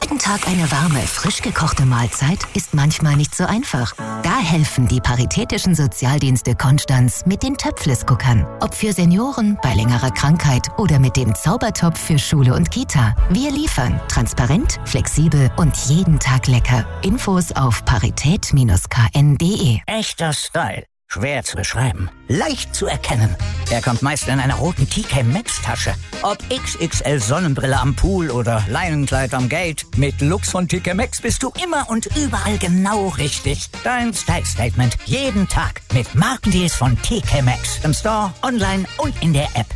Jeden Tag eine warme, frisch gekochte Mahlzeit ist manchmal nicht so einfach. Da helfen die Paritätischen Sozialdienste Konstanz mit den Töpfles-Cookern. Ob für Senioren, bei längerer Krankheit oder mit dem Zaubertopf für Schule und Kita. Wir liefern transparent, flexibel und jeden Tag lecker. Infos auf parität-kn.de. Echter Style. Schwer zu beschreiben. Leicht zu erkennen. Er kommt meist in einer roten TK Maxx Tasche. Ob XXL Sonnenbrille am Pool oder Leinenkleid am Gate. Mit Lux von TK Maxx bist du immer und überall genau richtig. Dein Style Statement. Jeden Tag. Mit Markendeals von TK Maxx. Im Store, online und in der App.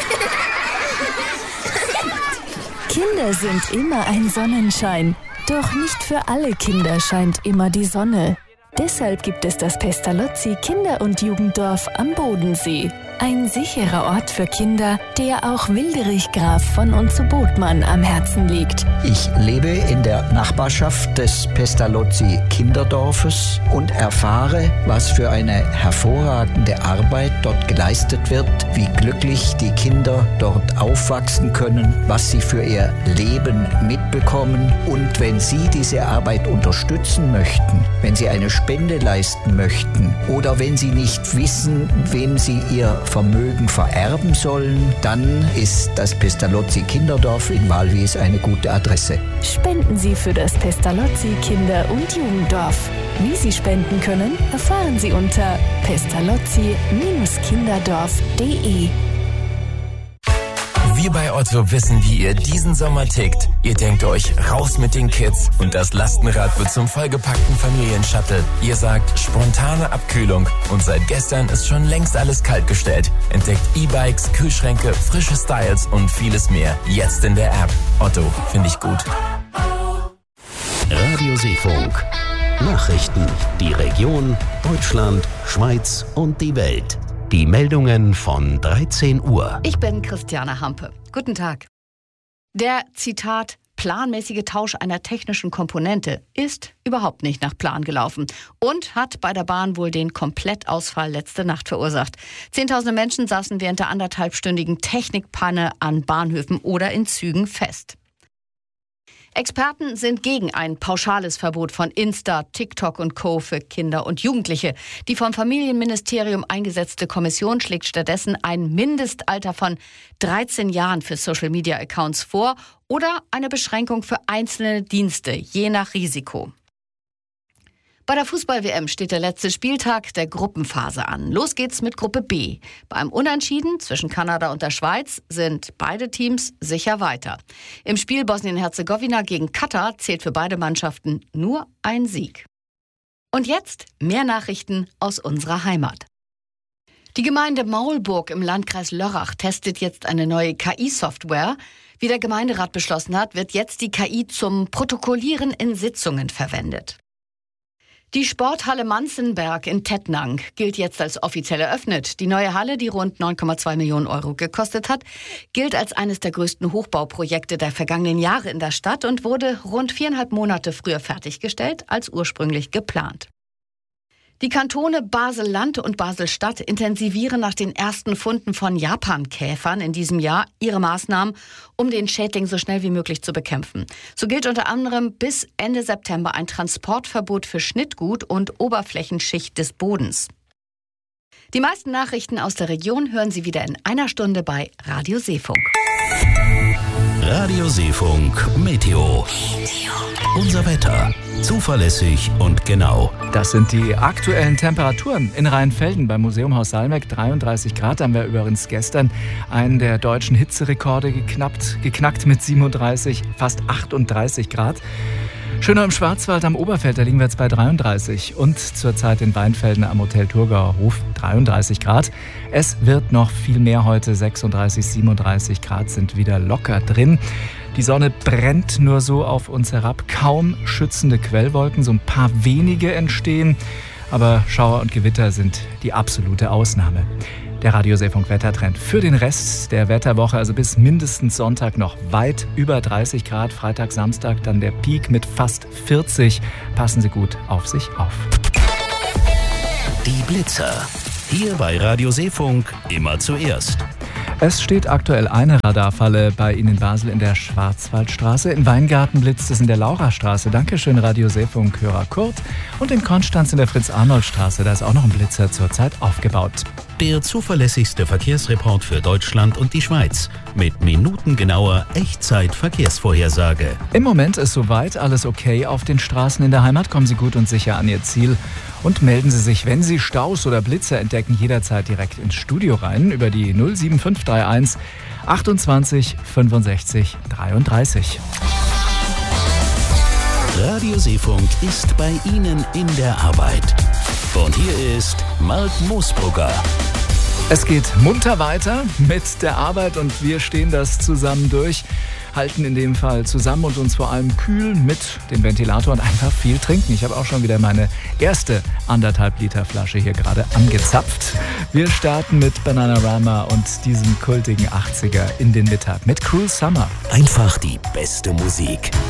Kinder sind immer ein Sonnenschein. Doch nicht für alle Kinder scheint immer die Sonne. Deshalb gibt es das Pestalozzi Kinder- und Jugenddorf am Bodensee. Ein sicherer Ort für Kinder, der auch Wilderich Graf von und zu Botmann am Herzen liegt. Ich lebe in der Nachbarschaft des Pestalozzi Kinderdorfes und erfahre, was für eine hervorragende Arbeit dort geleistet wird, wie glücklich die Kinder dort aufwachsen können, was sie für ihr Leben mitbekommen. Und wenn Sie diese Arbeit unterstützen möchten, wenn Sie eine Spende leisten möchten oder wenn Sie nicht wissen, wem Sie Ihr Vermögen vererben sollen, dann ist das Pestalozzi Kinderdorf in Walwies eine gute Adresse. Spenden Sie für das Pestalozzi Kinder- und Jugenddorf. Wie Sie spenden können, erfahren Sie unter pestalozzi-kinderdorf.de. Wir bei Otto wissen, wie ihr diesen Sommer tickt. Ihr denkt euch, raus mit den Kids und das Lastenrad wird zum vollgepackten Familienshuttle. Ihr sagt, spontane Abkühlung und seit gestern ist schon längst alles kaltgestellt. Entdeckt E-Bikes, Kühlschränke, frische Styles und vieles mehr. Jetzt in der App. Otto, finde ich gut. Radio Seefunk. Nachrichten, die Region, Deutschland, Schweiz und die Welt. Die Meldungen von 13 Uhr. Ich bin Christiane Hampe. Guten Tag. Der, Zitat, planmäßige Tausch einer technischen Komponente ist überhaupt nicht nach Plan gelaufen und hat bei der Bahn wohl den Komplettausfall letzte Nacht verursacht. Zehntausende Menschen saßen während der anderthalbstündigen Technikpanne an Bahnhöfen oder in Zügen fest. Experten sind gegen ein pauschales Verbot von Insta, TikTok und Co. für Kinder und Jugendliche. Die vom Familienministerium eingesetzte Kommission schlägt stattdessen ein Mindestalter von 13 Jahren für Social-Media-Accounts vor oder eine Beschränkung für einzelne Dienste, je nach Risiko. Bei der Fußball-WM steht der letzte Spieltag der Gruppenphase an. Los geht's mit Gruppe B. Beim Unentschieden zwischen Kanada und der Schweiz sind beide Teams sicher weiter. Im Spiel Bosnien-Herzegowina gegen Katar zählt für beide Mannschaften nur ein Sieg. Und jetzt mehr Nachrichten aus unserer Heimat. Die Gemeinde Maulburg im Landkreis Lörrach testet jetzt eine neue KI-Software. Wie der Gemeinderat beschlossen hat, wird jetzt die KI zum Protokollieren in Sitzungen verwendet. Die Sporthalle Manzenberg in Tettnang gilt jetzt als offiziell eröffnet. Die neue Halle, die rund 9,2 Millionen Euro gekostet hat, gilt als eines der größten Hochbauprojekte der vergangenen Jahre in der Stadt und wurde rund 4,5 Monate früher fertiggestellt als ursprünglich geplant. Die Kantone Basel-Land und Basel-Stadt intensivieren nach den ersten Funden von Japankäfern in diesem Jahr ihre Maßnahmen, um den Schädling so schnell wie möglich zu bekämpfen. So gilt unter anderem bis Ende September ein Transportverbot für Schnittgut und Oberflächenschicht des Bodens. Die meisten Nachrichten aus der Region hören Sie wieder in einer Stunde bei Radio Seefunk. Radio Seefunk Meteo. Unser Wetter. Zuverlässig und genau. Das sind die aktuellen Temperaturen in Rheinfelden beim Museumhaus Salmeck. 33 Grad haben wir übrigens gestern einen der deutschen Hitzerekorde geknackt mit 37, fast 38 Grad. Schöner im Schwarzwald am Oberfeld, da liegen wir jetzt bei 33 und zurzeit in Weinfelden am Hotel Thurgauer Hof 33 Grad. Es wird noch viel mehr heute, 36, 37 Grad sind wieder locker drin. Die Sonne brennt nur so auf uns herab, kaum schützende Quellwolken, so ein paar wenige entstehen, aber Schauer und Gewitter sind die absolute Ausnahme. Der Radio Seefunk Wettertrend für den Rest der Wetterwoche, also bis mindestens Sonntag noch weit über 30 Grad. Freitag, Samstag dann der Peak mit fast 40. Passen Sie gut auf sich auf. Die Blitzer. Hier bei Radio Seefunk immer zuerst. Es steht aktuell eine Radarfalle bei Ihnen in Basel in der Schwarzwaldstraße. In Weingarten blitzt es in der Laurastraße. Dankeschön, Radio Seefunk-Hörer Kurt. Und in Konstanz in der Fritz-Arnold-Straße. Da ist auch noch ein Blitzer zurzeit aufgebaut. Der zuverlässigste Verkehrsreport für Deutschland und die Schweiz. Mit minutengenauer Echtzeit-Verkehrsvorhersage. Im Moment ist soweit alles okay auf den Straßen in der Heimat. Kommen Sie gut und sicher an Ihr Ziel. Und melden Sie sich, wenn Sie Staus oder Blitzer entdecken, jederzeit direkt ins Studio rein über die 07531 28 65 33. Radio Seefunk ist bei Ihnen in der Arbeit. Und hier ist Marc Moosbrugger. Es geht munter weiter mit der Arbeit und wir stehen das zusammen durch, halten in dem Fall zusammen und uns vor allem kühl mit dem Ventilator und einfach viel trinken. Ich habe auch schon wieder meine erste 1,5 Liter Flasche hier gerade angezapft. Wir starten mit Bananarama und diesem kultigen 80er in den Mittag mit Cruel Summer. Einfach die beste Musik.